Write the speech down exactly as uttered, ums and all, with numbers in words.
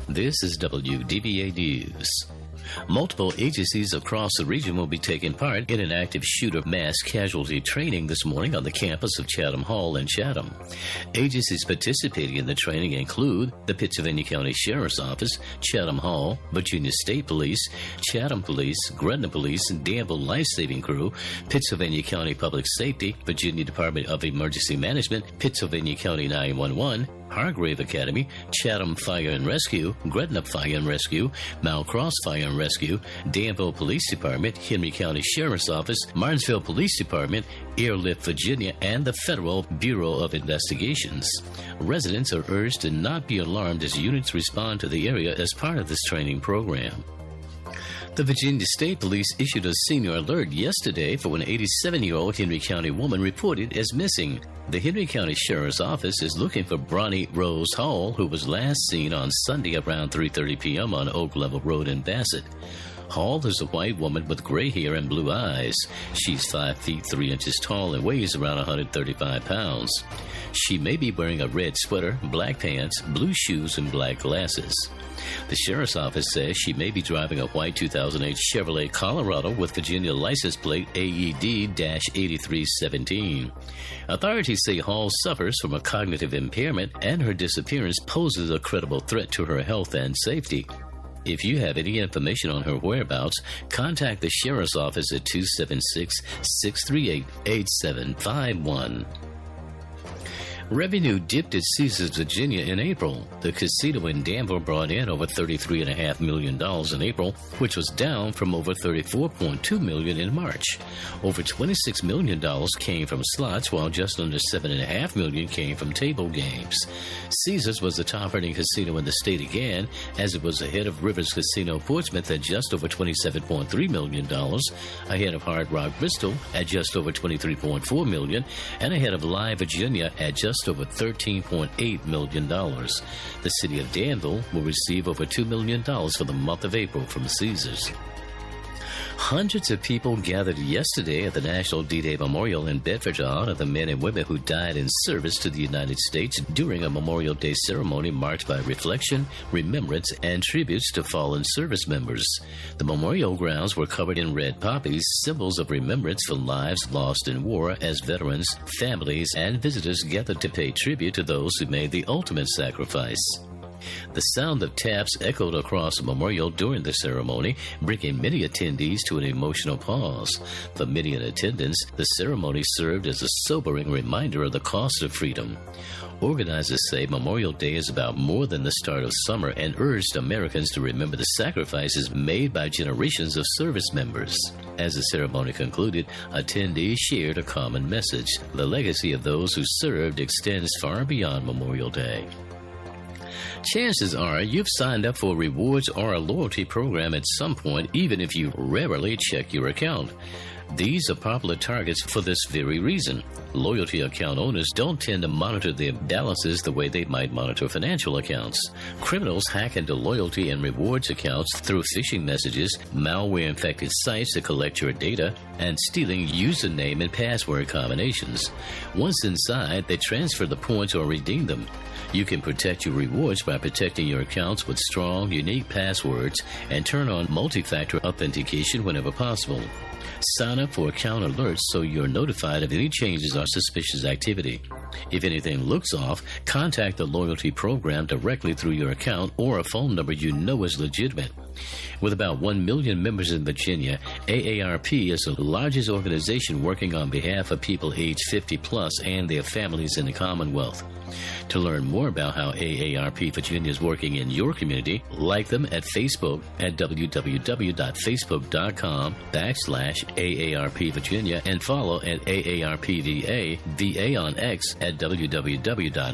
This is W D V A News. Multiple agencies across the region will be taking part in an active shooter mass casualty training this morning on the campus of Chatham Hall in Chatham. Agencies participating in the training include the Pittsylvania County Sheriff's Office, Chatham Hall, Virginia State Police, Chatham Police, Gretna Police, Danville Life Saving Crew, Pittsylvania County Public Safety, Virginia Department of Emergency Management, Pittsylvania County nine one one, Hargrave Academy, Chatham Fire and Rescue, Gretna Fire and Rescue, Mount Cross Fire and Rescue, Danville Police Department, Henry County Sheriff's Office, Martinsville Police Department, Airlift Virginia, and the Federal Bureau of Investigations. Residents are urged to not be alarmed as units respond to the area as part of this training program. The Virginia State Police issued a senior alert yesterday for an eighty-seven-year-old Henry County woman reported as missing. The Henry County Sheriff's Office is looking for Bronnie Rose Hall, who was last seen on Sunday around three thirty p.m. on Oak Level Road in Bassett. Hall is a white woman with gray hair and blue eyes. She's five feet three inches tall and weighs around one hundred thirty-five pounds. She may be wearing a red sweater, black pants, blue shoes, and black glasses. The Sheriff's Office says she may be driving a white two thousand eight Chevrolet Colorado with Virginia license plate A E D eighty-three seventeen. Authorities say Hall suffers from a cognitive impairment and her disappearance poses a credible threat to her health and safety. If you have any information on her whereabouts, contact the Sheriff's Office at two seven six, six three eight, eight seven five one. Revenue dipped at Caesars Virginia in April. The casino in Danville brought in over thirty-three point five million dollars in April, which was down from over thirty-four point two million dollars in March. Over twenty-six million dollars came from slots, while just under seven point five million dollars came from table games. Caesars was the top-earning casino in the state again, as it was ahead of Rivers Casino Portsmouth at just over twenty-seven point three million dollars, ahead of Hard Rock Bristol at just over twenty-three point four million dollars, and ahead of Live Virginia at just over thirteen point eight million dollars. The city of Danville will receive over two million dollars for the month of April from Caesars. Hundreds of people gathered yesterday at the National D-Day Memorial in Bedford to honor the men and women who died in service to the United States during a Memorial Day ceremony marked by reflection, remembrance, and tributes to fallen service members. The memorial grounds were covered in red poppies, symbols of remembrance for lives lost in war, as veterans, families, and visitors gathered to pay tribute to those who made the ultimate sacrifice. The sound of taps echoed across the memorial during the ceremony, bringing many attendees to an emotional pause. For many in attendance, the ceremony served as a sobering reminder of the cost of freedom. Organizers say Memorial Day is about more than the start of summer and urged Americans to remember the sacrifices made by generations of service members. As the ceremony concluded, attendees shared a common message. The legacy of those who served extends far beyond Memorial Day. Chances are you've signed up for a rewards or a loyalty program at some point, even if you rarely check your account. These are popular targets for this very reason. Loyalty account owners don't tend to monitor their balances the way they might monitor financial accounts. Criminals hack into loyalty and rewards accounts through phishing messages, malware-infected sites to collect your data, and stealing username and password combinations. Once inside, they transfer the points or redeem them. You can protect your rewards by protecting your accounts with strong, unique passwords and turn on multi-factor authentication whenever possible. Sign up for account alerts so you're notified of any changes or suspicious activity. If anything looks off, contact the loyalty program directly through your account or a phone number you know is legitimate. With about one million members in Virginia, A A R P is the largest organization working on behalf of people aged fifty plus and their families in the Commonwealth. To learn more about how A A R P Virginia is working in your community, like them at Facebook at www.facebook.com backslash AARP Virginia and follow at A A R P V A, V A on X at www.